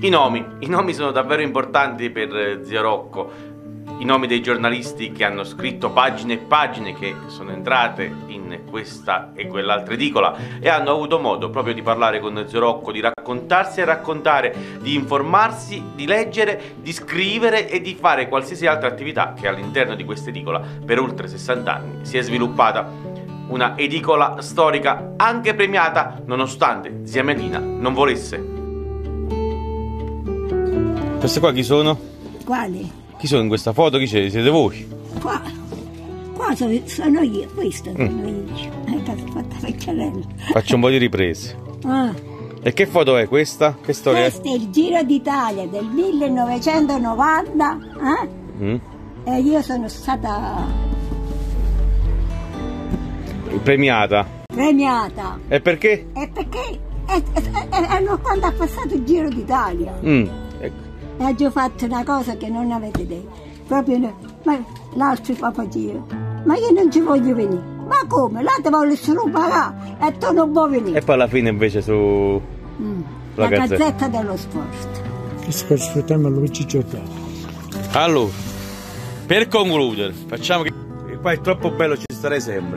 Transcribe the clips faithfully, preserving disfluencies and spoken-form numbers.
I nomi, i nomi sono davvero importanti per zio Rocco. I nomi dei giornalisti che hanno scritto pagine e pagine, che sono entrate in questa e quell'altra edicola e hanno avuto modo proprio di parlare con zio Rocco, di raccontarsi e raccontare, di informarsi, di leggere, di scrivere e di fare qualsiasi altra attività che all'interno di questa edicola per oltre sessanta anni si è sviluppata. Una edicola storica anche premiata, nonostante zia Melina non volesse. Queste qua chi sono? Quali? Chi sono in questa foto? Chi c'è? Siete voi? Qua, qua sono, sono io, questa sono mm. io. Hai fatta vecchiarella. Faccio un po' di riprese. Ah. E che foto è questa? Che storia Questo è? Questo è il Giro d'Italia del millenovecentonovanta. Eh? Mm. E io sono stata premiata. Premiata. E perché? E perché è, è, è, è quando ha passato il Giro d'Italia. Mm. Ecco. E ho fatto una cosa che non avete detto. Proprio no. Ma l'altro papà giro. Ma io non ci voglio venire. Ma come? Là ti voglio solo pagare e tu non vuoi venire. E poi alla fine invece su mm. la, la gazzetta. gazzetta dello sport. Questo sfruttiamo Luigi Giordano. Allora, per concludere, facciamo che qua è troppo bello, ci starei sempre.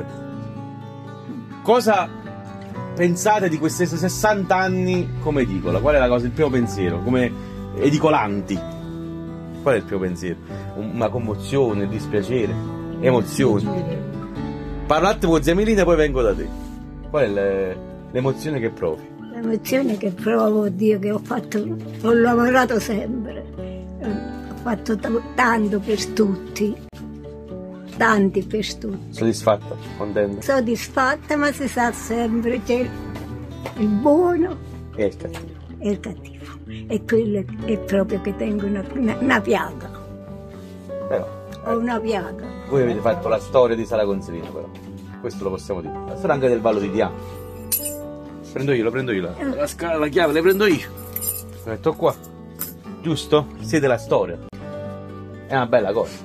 Cosa pensate di questi sessanta anni come edicola? Qual è la cosa, il primo pensiero? Come edicolanti, qual è il tuo pensiero? Una commozione, dispiacere, emozioni? Parla un attimo con zia Melina e poi vengo da te. Qual è l'emozione che provi? L'emozione che provo, oddio, che ho fatto, ho lavorato sempre, ho fatto tanto per tutti, tanti per tutti. Soddisfatta? Contenta? Soddisfatta, ma si sa sempre c'è il buono e il cattivo. E il cattivo. E quello è proprio che tengo una, una, una piaga. Però ho una piaga. Voi avete fatto la storia di Sala Consilina, però questo lo possiamo dire. La storia anche del Vallo di Diano. Prendo io, lo prendo io la, la scala, la chiave, le prendo io. Lo metto qua. Giusto? Siete la storia. È una bella cosa.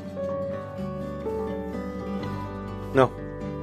No?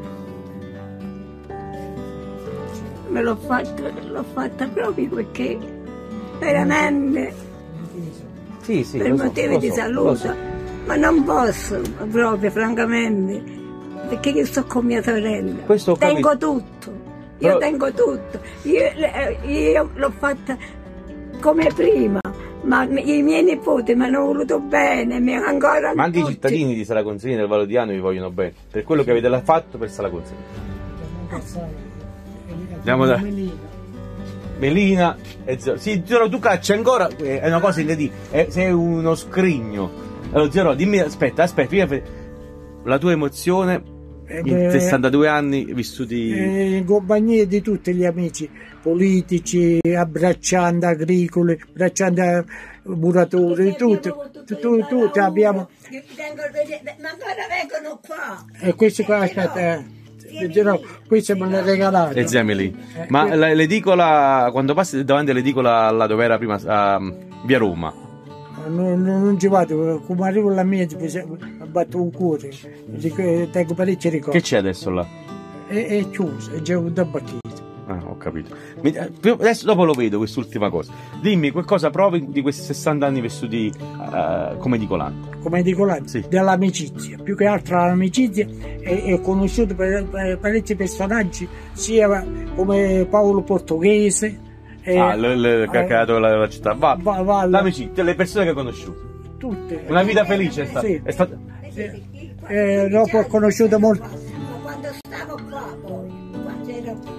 Me l'ho fatta, l'ho fatta proprio perché veramente sì, sì, per motivi so, di so, salute, so. Ma non posso proprio, francamente, perché io sto con mia sorella. Questo tengo tutto, io però... tengo tutto. Io, io l'ho fatta come prima, ma i miei nipoti mi hanno voluto bene, mi ancora. Ma anche tutti. I cittadini di Sala Consilina del Vallo di Diano vi vogliono bene, per quello che avete fatto per Sala Consilina. Andiamo da Melina e Zero. Sì, Zero, tu cacci ancora, è una cosa che ti sei uno scrigno. Allora Zero, dimmi, aspetta, aspetta, la tua emozione eh beh, in sessantadue anni vissuti eh, in compagnia di tutti gli amici politici, abbracciando agricoli, abbracciando muratori, tutti, tutti, tutti abbiamo. Ma ancora vengono qua. E questi qua, aspetta. No, questo me l'ha regalato. E zia Melina. Ma l'edicola, quando passi davanti all'edicola là dove era prima, a via Roma? Non, non ci vado, come arrivo alla mia mi batto un cuore, tengo parecchi ricordi. Che c'è adesso là? È, è chiuso, è già un tabacchino. Ah, ho capito. Adesso dopo lo vedo quest'ultima cosa. Dimmi, qualcosa provi di questi sessanta anni vissuti uh, come edicolante? Come edicolante? Sì. Dell'amicizia, più che altro l'amicizia, e ho conosciuto parecchi personaggi, sia come Paolo Portoghese. E, ah, il che ha creato la, la città. Va, va, va, l'amicizia, le persone che hai conosciuto. Tutte. Una vita felice è stata. Sì. È stata... Eh, eh, dopo ho conosciuto molto. Quando stavo qua poi, quando ero...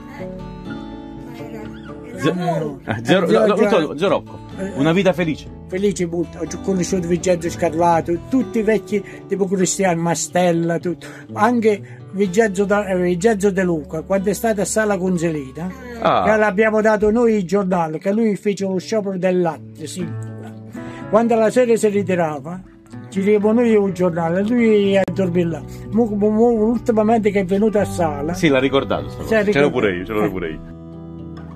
Zio Rocco, una vita felice. Felice molto. Ho conosciuto Vincenzo Scarlato, tutti i vecchi tipo Cristiano Mastella, tutto. Anche Vincenzo, Vincenzo De Luca, quando è stata a Sala Consilina, ah. che l'abbiamo dato noi il giornale, che lui fece lo sciopero del latte, sì. Quando la sera si ritirava, ci diamo noi un giornale, lui a dormire là. Ultimamente che è venuto a Sala. Sì, l'ha ricordato. C'ero pure io, c'ero eh. pure io.